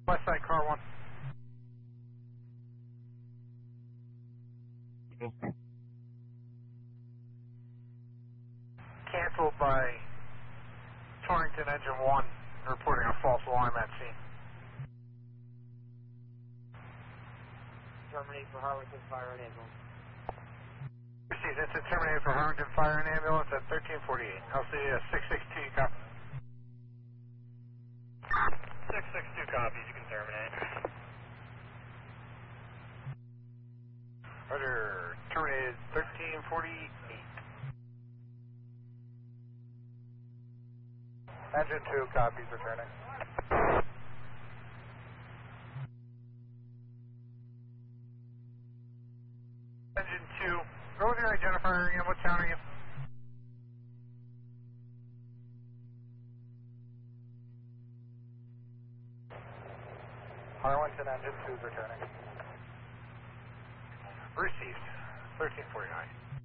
West side, car 1. Canceled by Torrington engine 1, reporting a false alarm at scene. Terminate for Harlington Fire and Ambulance. Received instant terminated for Harlington Fire and Ambulance at 1348. I'll see you 662, copy. 662 copies, you can terminate. Roger, terminated 1348. Engine 2, copies, returning. Engine 2, what was your identifier again? What town are you? Harlington engine 2 is returning. Received, 1349.